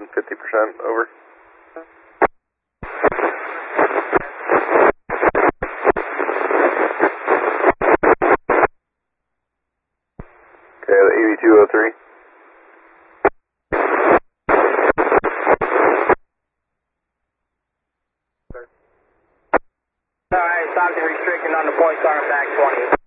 50%, over. Okay, EV203. Alright, stop the restriction on the point car back 20.